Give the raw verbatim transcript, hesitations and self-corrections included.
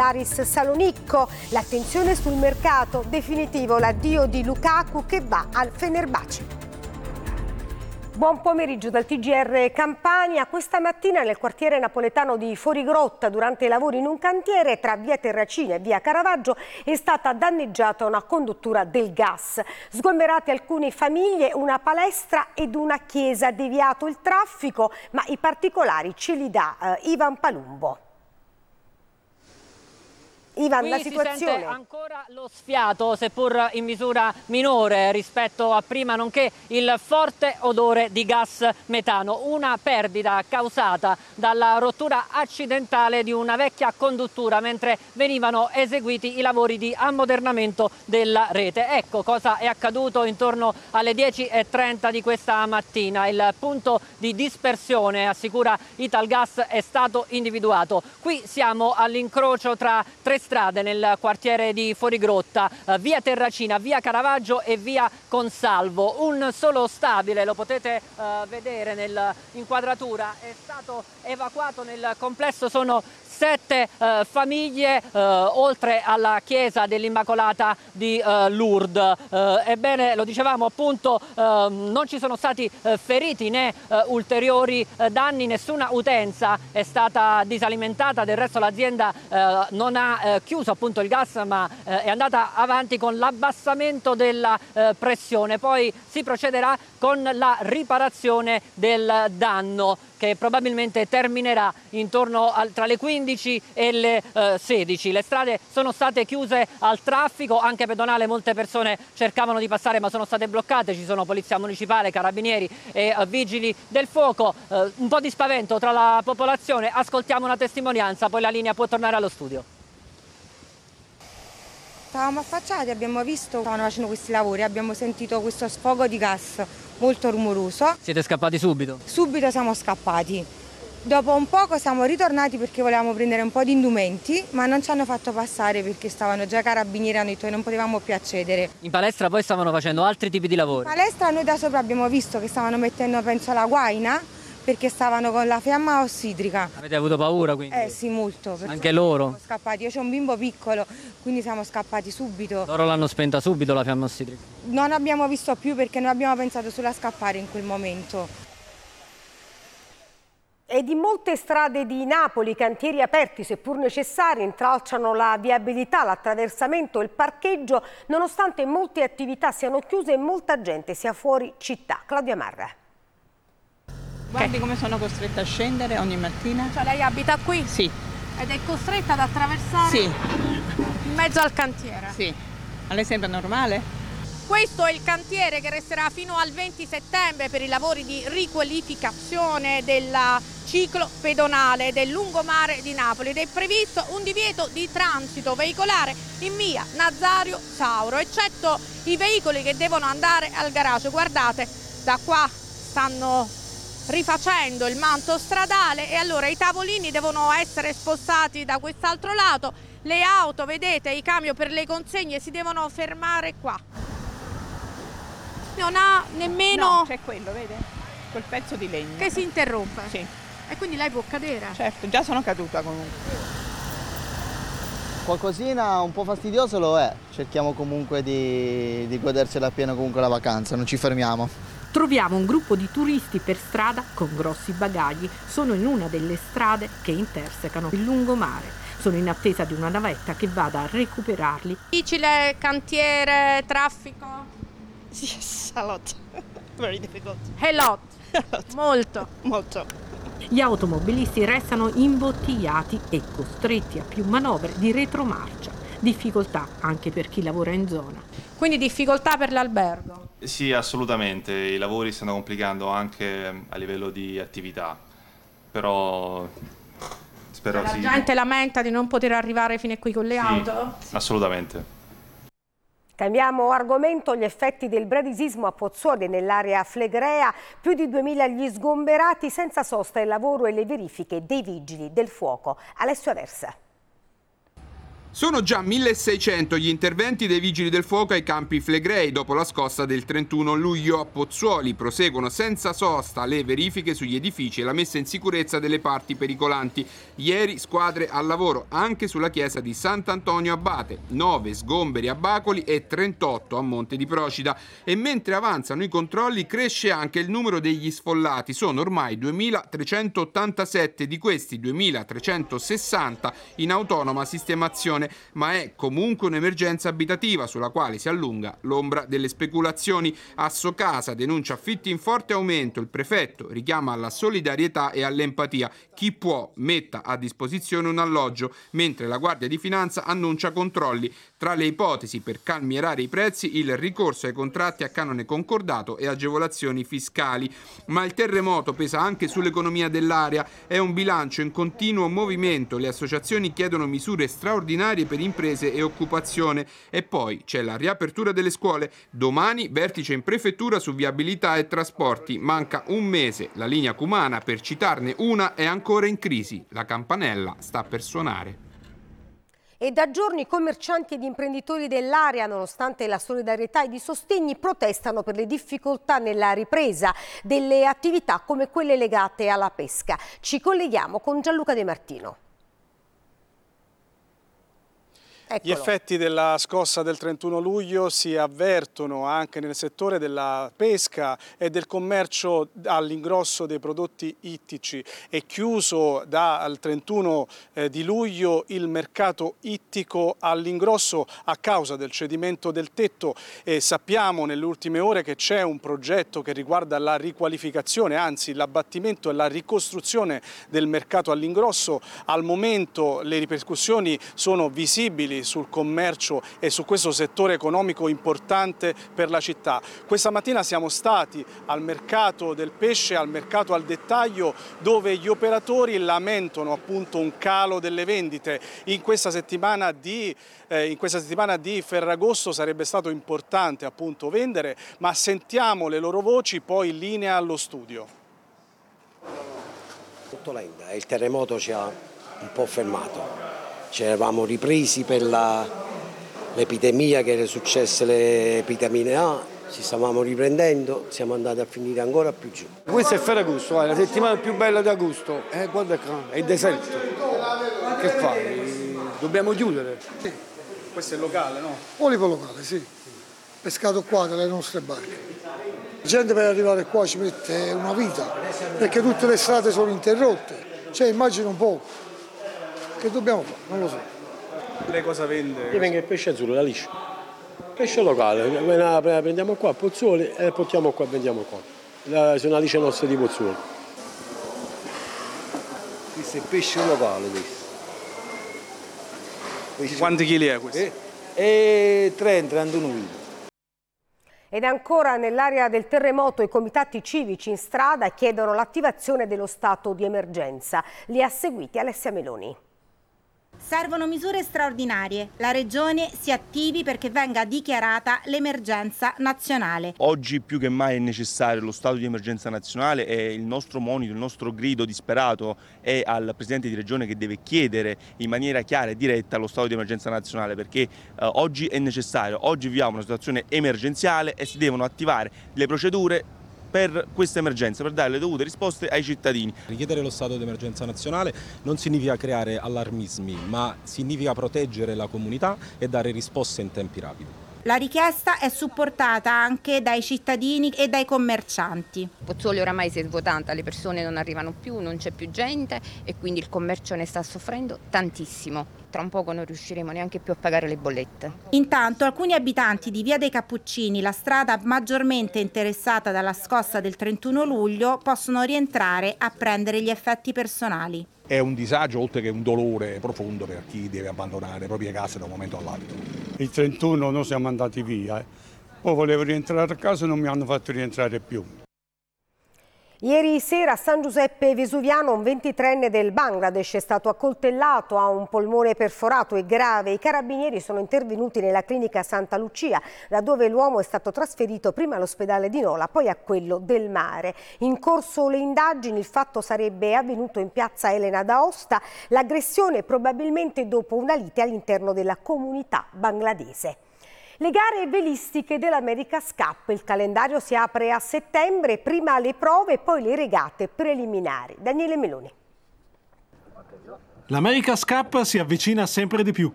Aris Salonicco. L'attenzione sul mercato, definitivo l'addio di Lukaku che va al Fenerbahce. Buon pomeriggio dal T G R Campania. Questa mattina nel quartiere napoletano di Fuorigrotta, durante i lavori in un cantiere tra via Terracina e via Caravaggio, è stata danneggiata una conduttura del gas. Sgomberate alcune famiglie, una palestra ed una chiesa. Deviato il traffico, ma i particolari ce li dà eh, Ivan Palumbo. Ivan, Qui la situazione... si sente ancora lo sfiato, seppur in misura minore rispetto a prima, nonché il forte odore di gas metano, una perdita causata dalla rottura accidentale di una vecchia conduttura mentre venivano eseguiti i lavori di ammodernamento della rete. Ecco cosa è accaduto intorno alle dieci e trenta di questa mattina. Il punto di dispersione, assicura Italgas, è stato individuato. Qui siamo all'incrocio tra tre strade nel quartiere di Fuorigrotta, eh, via Terracina, via Caravaggio e via Consalvo. Un solo stabile, lo potete eh, vedere nell'inquadratura, è stato evacuato. Nel complesso sono sette eh, famiglie, eh, oltre alla chiesa dell'Immacolata di eh, Lourdes. Eh, ebbene, lo dicevamo appunto, eh, non ci sono stati eh, feriti né eh, ulteriori eh, danni, nessuna utenza è stata disalimentata, del resto l'azienda eh, non ha eh, chiuso appunto il gas, ma eh, è andata avanti con l'abbassamento della eh, pressione. Poi si procederà con la riparazione del danno, che probabilmente terminerà intorno al, tra le quindici e le eh, sedici. Le strade sono state chiuse al traffico, anche pedonale. Molte persone cercavano di passare ma sono state bloccate. Ci sono polizia municipale, carabinieri e eh, vigili del fuoco. Eh, un po' di spavento tra la popolazione. Ascoltiamo una testimonianza, poi la linea può tornare allo studio. Stavamo affacciati, abbiamo visto, stavano facendo questi lavori, abbiamo sentito questo sfogo di gas molto rumoroso. Siete scappati subito? Subito siamo scappati. Dopo un poco siamo ritornati perché volevamo prendere un po' di indumenti, ma non ci hanno fatto passare perché stavano già i carabinieri, hanno detto che non potevamo più accedere. In palestra poi stavano facendo altri tipi di lavori? In palestra noi da sopra abbiamo visto che stavano mettendo, penso, la guaina, perché stavano con la fiamma ossidrica. Avete avuto paura quindi? Eh sì, molto. Anche loro? Siamo scappati, io c'ho un bimbo piccolo, quindi siamo scappati subito. Loro l'hanno spenta subito la fiamma ossidrica? Non abbiamo visto più perché noi abbiamo pensato solo a scappare in quel momento. E di molte strade di Napoli, cantieri aperti seppur necessari intralciano la viabilità, l'attraversamento e il parcheggio, nonostante molte attività siano chiuse e molta gente sia fuori città. Claudia Marra. Guardi che... come sono costretta a scendere ogni mattina. Cioè lei abita qui? Sì. Ed è costretta ad attraversare? Sì. In mezzo al cantiere? Sì. A lei sembra normale? Questo è il cantiere che resterà fino al venti settembre per i lavori di riqualificazione del ciclo pedonale del lungomare di Napoli ed è previsto un divieto di transito veicolare in via Nazario Sauro, eccetto i veicoli che devono andare al garage. Guardate, da qua stanno rifacendo il manto stradale e allora i tavolini devono essere spostati da quest'altro lato, le auto, vedete, i camion per le consegne si devono fermare qua. Non ha nemmeno... No, c'è quello, vede? Quel pezzo di legno. Che si interrompe? Sì. E quindi lei può cadere? Certo, già sono caduta comunque. Qualcosina un po' fastidioso lo è, cerchiamo comunque di, di godercela appieno comunque la vacanza, non ci fermiamo. Troviamo un gruppo di turisti per strada con grossi bagagli. Sono in una delle strade che intersecano il lungomare. Sono in attesa di una navetta che vada a recuperarli. Difficile, cantiere, traffico? Yes, a lot. Very difficult. A lot. A lot. Molto. Molto. Gli automobilisti restano imbottigliati e costretti a più manovre di retromarcia. Difficoltà anche per chi lavora in zona. Quindi difficoltà per l'albergo? Sì, assolutamente. I lavori stanno complicando anche a livello di attività, però spero La sì. gente lamenta di non poter arrivare fino a qui con le Sì, auto? assolutamente. Cambiamo argomento, gli effetti del bradisismo a Pozzuoli nell'area flegrea, più di duemila gli sgomberati, senza sosta il lavoro e le verifiche dei vigili del fuoco. Alessio Aversa. Sono già milleseicento gli interventi dei vigili del fuoco ai Campi Flegrei dopo la scossa del trentuno luglio a Pozzuoli. Proseguono senza sosta le verifiche sugli edifici e la messa in sicurezza delle parti pericolanti. Ieri squadre al lavoro anche sulla chiesa di Sant'Antonio Abate, nove sgomberi a Bacoli e trentotto a Monte di Procida. E mentre avanzano i controlli cresce anche il numero degli sfollati. Sono ormai duemilatrecentottantasette, di questi duemilatrecentosessanta in autonoma sistemazione. Ma è comunque un'emergenza abitativa sulla quale si allunga l'ombra delle speculazioni. Assocasa denuncia affitti in forte aumento, il prefetto richiama alla solidarietà e all'empatia. Chi può metta a disposizione un alloggio, mentre la Guardia di Finanza annuncia controlli. Tra le ipotesi per calmierare i prezzi il ricorso ai contratti a canone concordato e agevolazioni fiscali. Ma il terremoto pesa anche sull'economia dell'area, è un bilancio in continuo movimento, le associazioni chiedono misure straordinarie per imprese e occupazione. E poi c'è la riapertura delle scuole. Domani vertice in prefettura su viabilità e trasporti. Manca un mese. La linea Cumana, per citarne una, è ancora in crisi. La campanella sta per suonare. E da giorni commercianti ed imprenditori dell'area, nonostante la solidarietà ed i sostegni, protestano per le difficoltà nella ripresa delle attività come quelle legate alla pesca. Ci colleghiamo con Gianluca De Martino. Eccolo. Gli effetti della scossa del trentuno luglio si avvertono anche nel settore della pesca e del commercio all'ingrosso dei prodotti ittici. È chiuso dal trentuno di luglio il mercato ittico all'ingrosso a causa del cedimento del tetto e sappiamo nelle ultime ore che c'è un progetto che riguarda la riqualificazione, anzi l'abbattimento e la ricostruzione del mercato all'ingrosso. Al momento le ripercussioni sono visibili sul commercio e su questo settore economico importante per la città. Questa mattina siamo stati al mercato del pesce, al mercato al dettaglio, dove gli operatori lamentano appunto un calo delle vendite. In questa settimana di, eh, in questa settimana di Ferragosto sarebbe stato importante appunto vendere, ma sentiamo le loro voci poi in linea allo studio. Molto lenta, il terremoto ci ha un po' fermato. Ci eravamo ripresi per l'epidemia che era successa, le vitamine A, ci stavamo riprendendo, siamo andati a finire ancora più giù. Questa è Ferragosto, è la settimana più bella di agosto, eh, guarda qua, è il deserto. Che fai? Dobbiamo chiudere. Sì. Questo è il locale, no? Polipo locale, sì. Pescato qua dalle nostre barche. La gente per arrivare qua ci mette una vita, perché tutte le strade sono interrotte. Cioè immagino un po'. Che dobbiamo fare? Non lo so. Lei cosa vende? Io vengo il pesce azzurro da liscio. Pesce locale, la prendiamo qua a Pozzuoli e portiamo qua e vendiamo qua. Sono una lisce nostra di Pozzuoli. Questo è pesce locale. Questo. Pesce... Quanti chili è questo? E, e trenta trentuno chili. Ed ancora nell'area del terremoto i comitati civici in strada chiedono l'attivazione dello stato di emergenza. Li ha seguiti Alessia Meloni. Servono misure straordinarie. La Regione si attivi perché venga dichiarata l'emergenza nazionale. Oggi più che mai è necessario lo stato di emergenza nazionale e il nostro monito, il nostro grido disperato è al Presidente di Regione che deve chiedere in maniera chiara e diretta lo stato di emergenza nazionale perché eh, oggi è necessario. Oggi viviamo una situazione emergenziale e si devono attivare le procedure per questa emergenza, per dare le dovute risposte ai cittadini. Richiedere lo stato di emergenza nazionale non significa creare allarmismi, ma significa proteggere la comunità e dare risposte in tempi rapidi. La richiesta è supportata anche dai cittadini e dai commercianti. Pozzuoli oramai si è svuotata, le persone non arrivano più, non c'è più gente e quindi il commercio ne sta soffrendo tantissimo. Tra un poco non riusciremo neanche più a pagare le bollette. Intanto alcuni abitanti di Via dei Cappuccini, la strada maggiormente interessata dalla scossa del trentuno luglio, possono rientrare a prendere gli effetti personali. È un disagio oltre che un dolore profondo per chi deve abbandonare le proprie case da un momento all'altro. Il trentuno noi siamo andati via, eh. Poi volevo rientrare a casa e non mi hanno fatto rientrare più. Ieri sera a San Giuseppe Vesuviano un ventitreenne del Bangladesh è stato accoltellato, ha un polmone perforato e grave. I carabinieri sono intervenuti nella clinica Santa Lucia, da dove l'uomo è stato trasferito prima all'ospedale di Nola, poi a quello del Mare. In corso le indagini, il fatto sarebbe avvenuto in piazza Elena d'Aosta, l'aggressione probabilmente dopo una lite all'interno della comunità bangladese. Le gare velistiche dell'America's Cup, il calendario si apre a settembre, prima le prove e poi le regate preliminari. Daniele Meloni. L'America's Cup si avvicina sempre di più.